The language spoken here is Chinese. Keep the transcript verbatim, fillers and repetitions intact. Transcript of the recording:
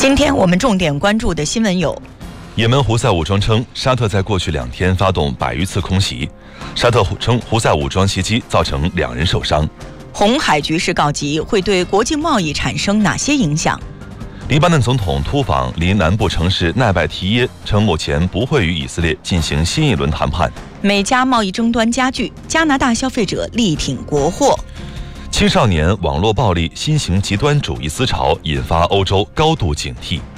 今天我们重点关注的新闻有： 也门胡塞武装称，沙特在过去两天发动百余次空袭，沙特称胡塞武装袭击造成两人受伤。 红海局势告急会对国际贸易产生哪些影响？ 黎巴嫩总统突访离南部城市奈拜提耶，称目前不会与以色列进行新一轮谈判。 美加贸易争端加剧，加拿大消费者力挺国货。 青少年网络暴力新型极端主义思潮引发欧洲高度警惕。